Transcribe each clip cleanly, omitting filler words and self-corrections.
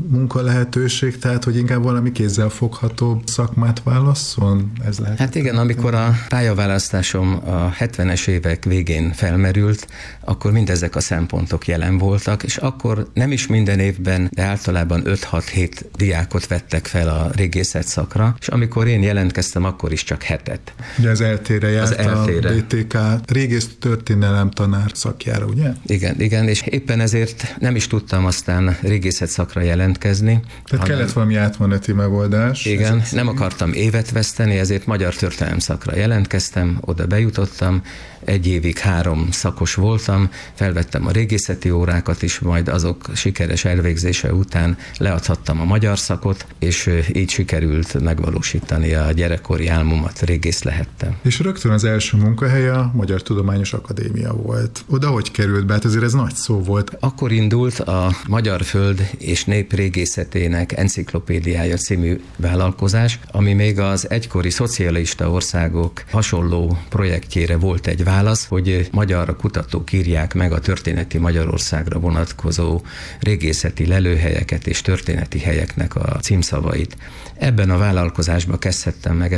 munkalehetőség, tehát hogy inkább valami kézzelfogható szakmát válasszon? Ez lehet. Hát igen, amikor a pályaválasztásom a 70-es évek végén felmerült, akkor mindezek a szempontok jelen voltak, és akkor nem is minden évben, de általában 5-6-7 diákot vettek fel a régészet szakra, és amikor én jelentkeztem, akkor is csak 7-et. Ugye az ELTE-re járt a BTK régész történelem tanár szakjára, ugye? Igen, és éppen ezért nem is tudtam aztán régészet szakra jelentkezni. Tehát kellett valami átmeneti megoldás. Igen, nem akartam évet veszteni, ezért magyar történelem szakra jelentkeztem, oda bejutottam, 1 évig 3 szakos voltam, felvettem a régészeti órákat is, majd azok sikeres elvégzése után leadhattam a magyar szakot, és így sikerült megvalósítani a gyerekkori álmomat, régész lehettem. És rögtön az első munkahelye a Magyar Tudományos Akadémia volt. Oda hogy került be? Hát azért ez nagy szó volt. Akkor indult a Magyar Föld és Nép Régészetének Enciklopédiája című vállalkozás, ami még az egykori szocialista országok hasonló projektjére volt egy válasz, hogy magyar kutatók írják meg a történeti Magyarországra vonatkozó régészeti lelőhelyeket és történeti helyeknek a címszavait. Ebben a vállalkozásban kezdhettem meg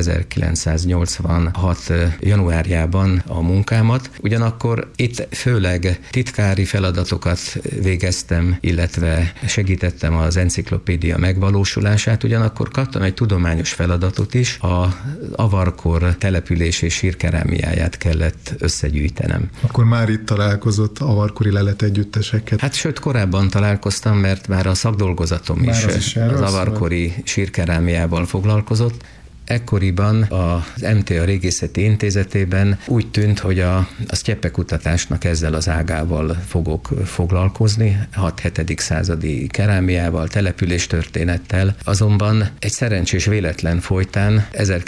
1986. januárjában a munkámat, ugyanakkor itt főleg titkári feladatokat végeztem, illetve segítettem az enciklopédia megvalósulását, ugyanakkor kaptam egy tudományos feladatot is, az avarkor település és sírkerámiáját kellett összegyűjtenem. Akkor már itt találkozott avarkori leletegyütteseket? Hát sőt, korábban találkoztam, mert már a szakdolgozatom is az avarkori sírkerámiával foglalkozott. Ekkoriban az MTA Régészeti Intézetében úgy tűnt, hogy a sztyeppekutatásnak ezzel az ágával fogok foglalkozni, 6-7. századi kerámiával, településtörténettel. Azonban egy szerencsés véletlen folytán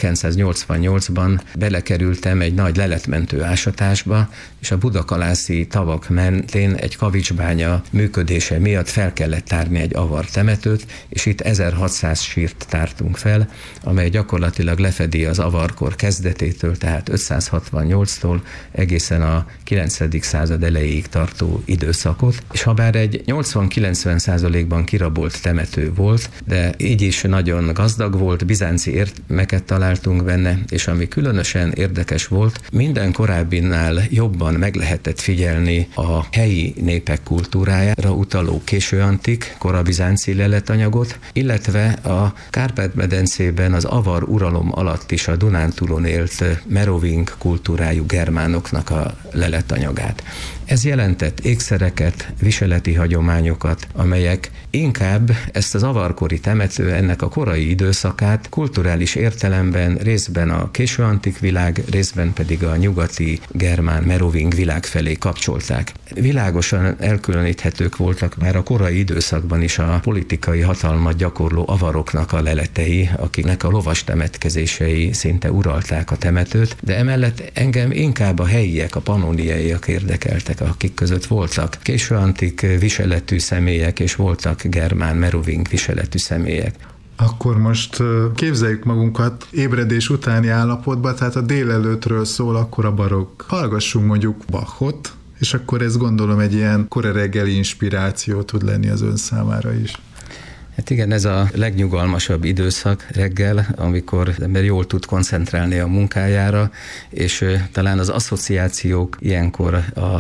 1988-ban belekerültem egy nagy leletmentő ásatásba, és a budakalászi tavak mentén egy kavicsbánya működése miatt fel kellett tárni egy avar temetőt, és itt 1600 sírt tártunk fel, amely gyakorlatilag lefedi az avarkor kezdetétől, tehát 568-tól egészen a 9. század elejéig tartó időszakot, és habár egy 80-90%-ban kirabolt temető volt, de így is nagyon gazdag volt, bizánci érmeket találtunk benne, és ami különösen érdekes volt, minden korábbinál jobban meg lehetett figyelni a helyi népek kultúrájára utaló későantik, korabizánci leletanyagot, illetve a Kárpát-medencében az avar uralom alatt is a Dunántúlon élt meroving kultúrájú germánoknak a leletanyagát. Ez jelentett ékszereket, viseleti hagyományokat, amelyek inkább ezt az avarkori temető, ennek a korai időszakát kulturális értelemben részben a későantik világ, részben pedig a nyugati germán meroving világ felé kapcsolták. Világosan elkülöníthetők voltak már a korai időszakban is a politikai hatalmat gyakorló avaroknak a leletei, akiknek a lovas temetkezései szinte uralták a temetőt, de emellett engem inkább a helyiek, a pannoniaiak érdekeltek, akik között voltak későantik viseletű személyek, és voltak germán meroving viseletű személyek. Akkor most képzeljük magunkat ébredés utáni állapotba, tehát a délelőttről szól akkor a barokk. Hallgassunk mondjuk Bachot, és akkor ez gondolom egy ilyen kora reggeli inspiráció tud lenni az ön számára is. Hát igen, ez a legnyugalmasabb időszak reggel, amikor az ember jól tud koncentrálni a munkájára, és talán az asszociációk ilyenkor a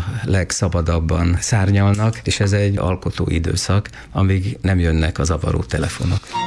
legszabadabban szárnyalnak, és ez egy alkotó időszak, amíg nem jönnek az avaró telefonok.